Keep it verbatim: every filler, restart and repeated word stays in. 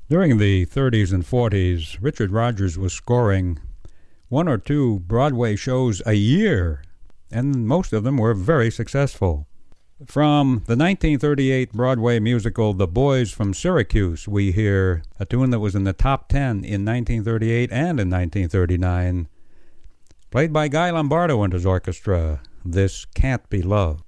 During the thirties and forties, Richard Rodgers was scoring one or two Broadway shows a year, and most of them were very successful. From the nineteen thirty-eight Broadway musical The Boys from Syracuse, we hear a tune that was in the top ten in nineteen thirty-eight and in nineteen thirty-nine, played by Guy Lombardo and his orchestra, This Can't Be Love.